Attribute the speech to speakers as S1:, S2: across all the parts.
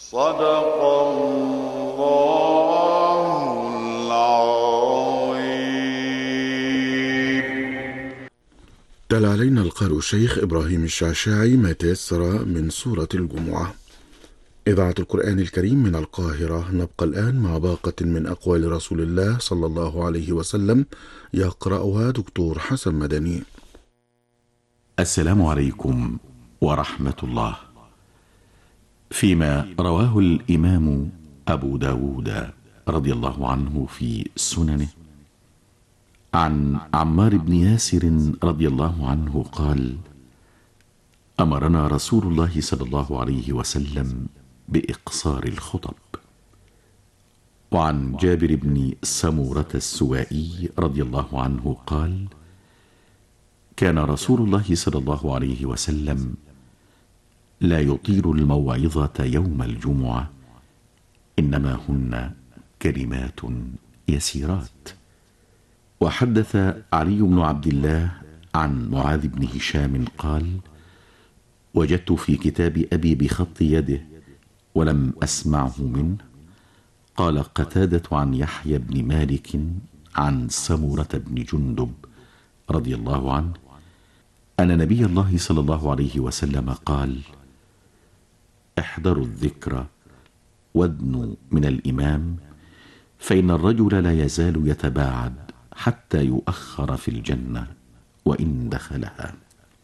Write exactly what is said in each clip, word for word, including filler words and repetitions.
S1: صدق الله العظيم.
S2: تلا علينا القارئ الشيخ إبراهيم الشعشاعي ما تيسر من سورة الجمعة. إذاعة القرآن الكريم من القاهرة. نبقى الآن مع باقة من أقوال رسول الله صلى الله عليه وسلم، يقرأها دكتور حسن مدني.
S3: السلام عليكم ورحمة الله. فيما رواه الإمام أبو داود رضي الله عنه في سننه عن عمار بن ياسر رضي الله عنه قال: أمرنا رسول الله صلى الله عليه وسلم بإقصار الخطب. وعن جابر بن سمورة السوائي رضي الله عنه قال: كان رسول الله صلى الله عليه وسلم لا يطيل الموعظة يوم الجمعة، إنما هن كلمات يسيرات. وحدث علي بن عبد الله عن معاذ بن هشام قال: وجدت في كتاب أبي بخط يده ولم أسمعه منه. قال قتادة عن يحيى بن مالك عن سمورة بن جندب رضي الله عنه أن نبي الله صلى الله عليه وسلم قال: احذروا الذكر وادنوا من الإمام، فإن الرجل لا يزال يتباعد حتى يؤخر في الجنة وإن دخلها.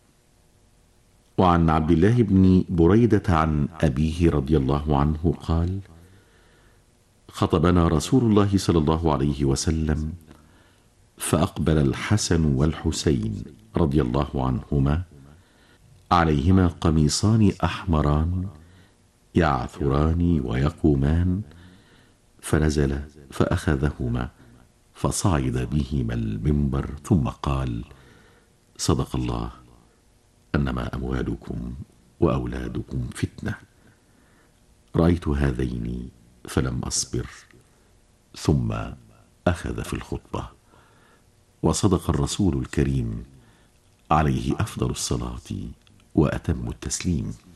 S3: وعن عبد الله بن بريدة عن أبيه رضي الله عنه قال: خطبنا رسول الله صلى الله عليه وسلم، فأقبل الحسن والحسين رضي الله عنهما عليهما قميصان أحمران يعثران ويقومان، فنزل فأخذهما فصعد بهما المنبر ثم قال: صدق الله، أنما أموالكم وأولادكم فتنة. رأيت هذين فلم أصبر، ثم أخذ في الخطبة. وصدق الرسول الكريم عليه أفضل الصلاة وأتم التسليم.